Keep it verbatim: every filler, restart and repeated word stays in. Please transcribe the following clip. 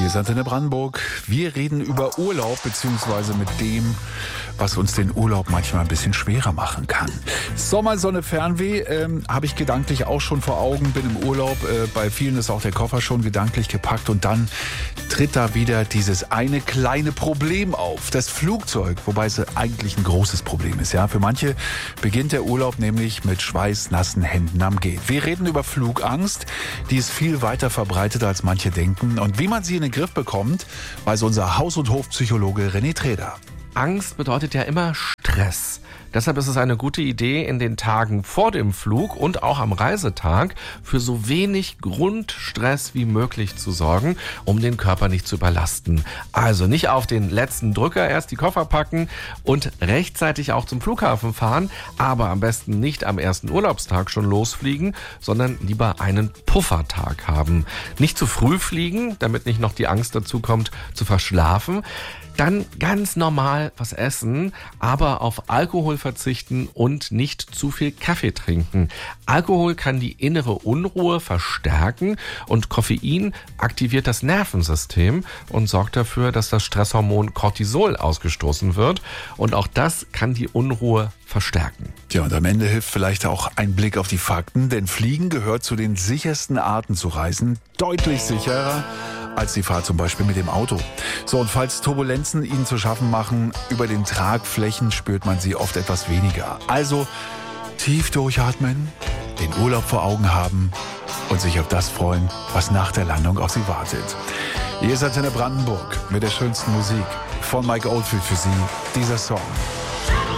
Hier ist Antenne Brandenburg. Wir reden über Urlaub, beziehungsweise mit dem, was uns den Urlaub manchmal ein bisschen schwerer machen kann. Sommer, Sonne, Fernweh ähm, habe ich gedanklich auch schon vor Augen, bin im Urlaub. Äh, bei vielen ist auch der Koffer schon gedanklich gepackt und dann tritt da wieder dieses eine kleine Problem auf, das Flugzeug, wobei es eigentlich ein großes Problem ist. Ja, für manche beginnt der Urlaub nämlich mit schweißnassen Händen am Gehen. Wir reden über Flugangst, die ist viel weiter verbreitet, als manche denken, und wie man sie in den Griff bekommt, weiß unser Haus- und Hofpsychologe René Treder. Angst bedeutet ja immer Stress. Deshalb ist es eine gute Idee, in den Tagen vor dem Flug und auch am Reisetag für so wenig Grundstress wie möglich zu sorgen, um den Körper nicht zu überlasten. Also nicht auf den letzten Drücker erst die Koffer packen und rechtzeitig auch zum Flughafen fahren, aber am besten nicht am ersten Urlaubstag schon losfliegen, sondern lieber einen Puffertag haben. Nicht zu früh fliegen, damit nicht noch die Angst dazu kommt, zu verschlafen. Dann ganz normal was essen, aber auf Alkohol verzichten und nicht zu viel Kaffee trinken. Alkohol kann die innere Unruhe verstärken und Koffein aktiviert das Nervensystem und sorgt dafür, dass das Stresshormon Cortisol ausgestoßen wird. Und auch das kann die Unruhe verstärken. Tja, und am Ende hilft vielleicht auch ein Blick auf die Fakten, denn Fliegen gehört zu den sichersten Arten zu reisen, deutlich sicherer als die Fahrt zum Beispiel mit dem Auto. So, und falls Turbulenzen Ihnen zu schaffen machen, über den Tragflächen spürt man sie oft etwas weniger. Also tief durchatmen, den Urlaub vor Augen haben und sich auf das freuen, was nach der Landung auf Sie wartet. Hier ist Antenne Brandenburg mit der schönsten Musik von Mike Oldfield für Sie, dieser Song.